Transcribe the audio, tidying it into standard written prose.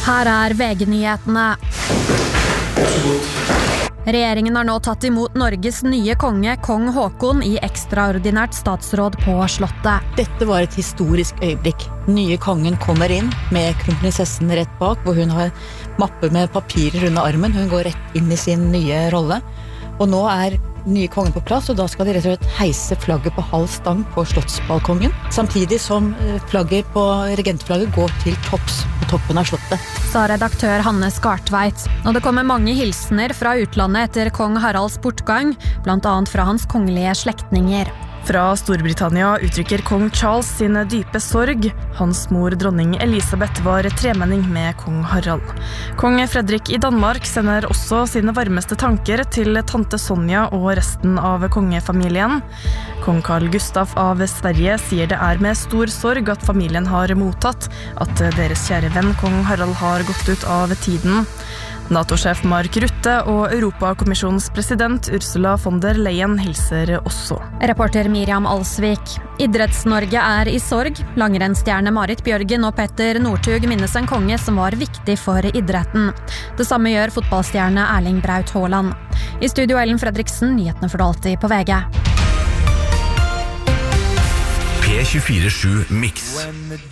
Her VG-nyhetene. Regjeringen har nå tatt imot Norges nye konge, kong Håkon, i ekstraordinært statsråd på Slottet. Dette var et historisk øyeblikk. Nye kongen kommer inn med kronprinsessen rett bak, hvor hun har mappe med papirer under armen. Hun går rett inn i sin nye rolle. Og nå nye kongen på plass, og da skal de rett og slett heise flagget på halv stang på slottsbalkongen, samtidig som regentflagget går til topps på toppen av slottet. Sa redaktør Hanne Skartveit. Og det kommer mange hilsener fra utlandet etter kong Haralds bortgang, blant annet fra hans kongelige slektninger. Fra Storbritannia uttrykker kong Charles sin dype sorg. Hans mor, dronning Elisabeth, var tremenning med kong Harald. Kong Fredrik i Danmark sender også sine varmeste tanker til tante Sonja og resten av kongefamilien. Kong Carl Gustaf av Sverige sier det med stor sorg at familien har mottatt at deres kjære venn kong Harald har gått ut av tiden. NATO-sjef Mark Rutte og Europakommisjonens president Ursula von der Leyen hilser også. Reporter Miriam Alsvik. Idretts-Norge i sorg. Langrennsstjerne Marit Bjørgen og Petter Northug minnes en konge som var viktig for idretten. Det samme gjør fotballstjerne Erling Braut Haaland. I studio Ellen Fredriksen, nyhetene for alltid på VG. P24/7 Mix.